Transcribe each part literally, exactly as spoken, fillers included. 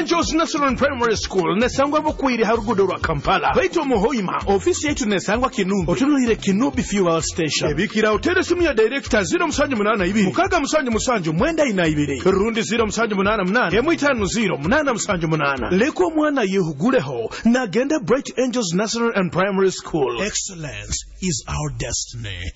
Angels National Primary School nesangwa bukwiri harugudo rwa Kampala baito muhoima ofisi yetu nesangwa Kinumbi otunuhire Kinumbi Fuel Station ebikira hotel simu ya director zero musanje munana ibiri mukaga musanje musanje mwenda ina ibiri rundi zero musanje munana munana emu itanu zero munana musanje munana leko mwana yehuguleho nagende Bright Angels National and Primary School. Excellence is our destiny.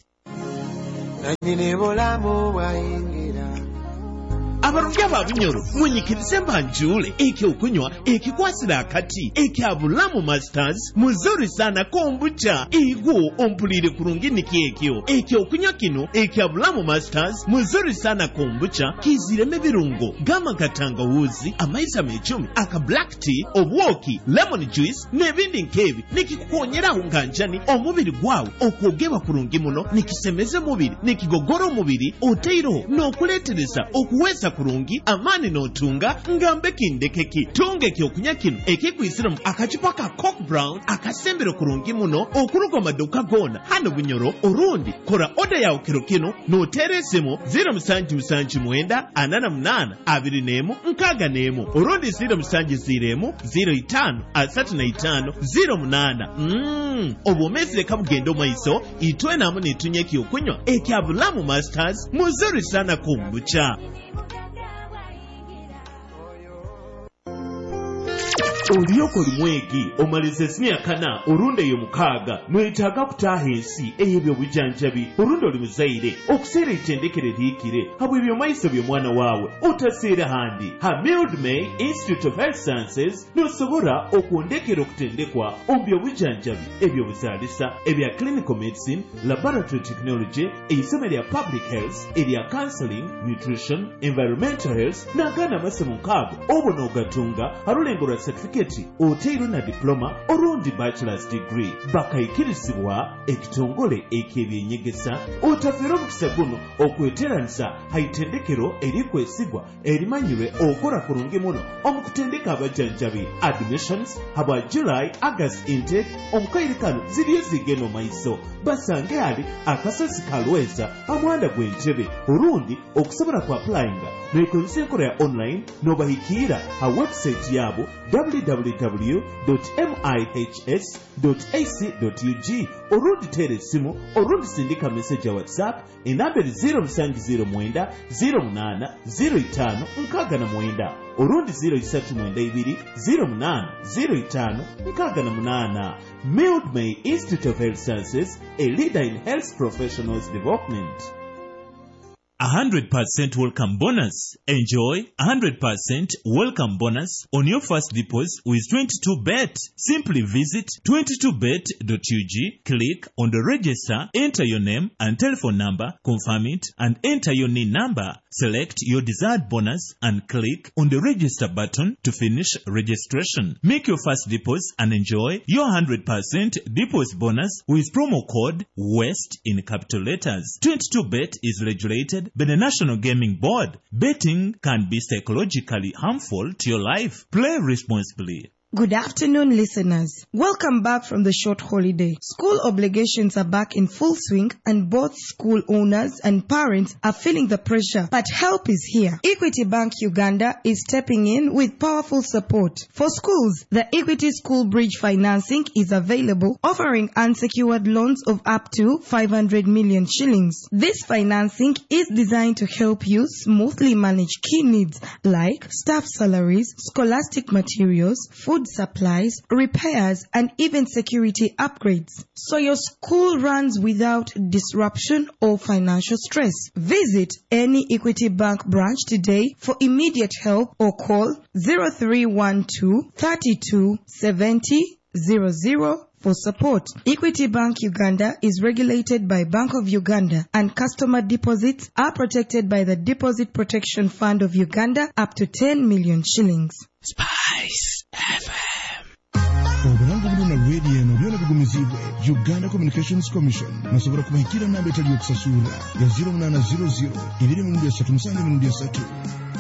Abarungi ababinyoro mwenyikirize mbanjule eke okunywa ekikwasira akati eke abulamu masters muzuri sana kombucha igwo ompulire kurungi niki ekyo eke okunywa kino eke abulamu masters muzuri sana kombucha kizireme birungo gama katanga wuzi amaisa mechumi aka black tea obwoki lemon juice nebindi nkebi nikikukuonyera unganjani omubiri gwawe okwogeba kurungi muno nikisemeze mubiri nikigogoro mubiri oteiro nokuletereza okuweza kurungi amani notunga ngambe kindekeki tunge kyokunya kino ekikwisiramu akacupa ka Coke Brown akasembero kurungi muno okuruga maduka gona hano bunyoro orundi kora oda ya okero kino noteresemo zero musanji musanji mwenda anana munana abiri nemu nkaga nemu orundi zero musanji ziremu zero itano asatu na itano zero munana mmm obomezile kamugendo maiso itwe namu nitunye kyokunywa ekyabulamu masters muzuri sana kombucha. Oliyoko limwegi omalize sinia kana orunde yo mukaga mwetaga kutaha ensi eyebyo bujanjabi orunde oli muzaire okuseera itendekere liikire habwe ebyo maiso byo mwana waawe otaseera handi ha Mild May Institute of Health Sciences nosobora okwondekera okutendekwa ombyo bujanjabi ebyo buzaalisa ebya clinical medicine, laboratory technology, eisomo lya public health, erya counseling, nutrition, environmental health n'agana amasomo nkaago obona ogatunga halulengo lwa certificate oteiro na diploma orundi bachelor's degree bakayikirizibwa ekitongole ekebyenyegesa otafera omukisa guno okweteranisa haitendekero erikwesigwa erimanyirwe okora kurungi muno omukutendeka abajanjabi admissions haba July August intake omukairikano ziriyo zigeno maiso basange ali akasozi kalweza amwanda gw'entebe orundi okusobora ku applyinga nekozesa enkola ya online nobahikira ha website yabo w w w dot mihs dot a c dot u g orundi tere simu orundi sindika message ya WhatsApp enamberi zero musanji zero mwenda zero munana zero itano nkaga na mwenda orundi zero isatu mwenda ibiri zero munana zero itano nkaga na munana. Mild May Institute of Health Sciences, a leader in health professionals development. one hundred percent welcome bonus. Enjoy one hundred percent welcome bonus on your first deposit with twenty-two bet. Simply visit twenty-two bet dot u g, click on the register, enter your name and telephone number, confirm it, and enter your N I N number. Select your desired bonus and click on the register button to finish registration. Make your first deposit and enjoy your one hundred percent deposit bonus with promo code WEST in capital letters. twenty-two bet is regulated by the National Gaming Board. Betting can be psychologically harmful to your life. Play responsibly. Good afternoon, listeners. Welcome back from the short holiday. School obligations are back in full swing and both school owners and parents are feeling the pressure, but help is here. Equity Bank Uganda is stepping in with powerful support. For schools, the Equity School Bridge financing is available, offering unsecured loans of up to five hundred million shillings. This financing is designed to help you smoothly manage key needs like staff salaries, scholastic materials, food supplies, repairs, and even security upgrades, so your school runs without disruption or financial stress. Visit any Equity Bank branch today for immediate help or call zero three one two, three two seven zero zero zero for support. Equity Bank Uganda is regulated by Bank of Uganda, and customer deposits are protected by the Deposit Protection Fund of Uganda up to ten million shillings. Spice F M. Obulango buno na radio eno byona bigumizibwe Uganda Communications Commission nasobora kubahikira namba etali okusasula ya zero munana zero zero ibiri mu ndya satu musange mu ndya satu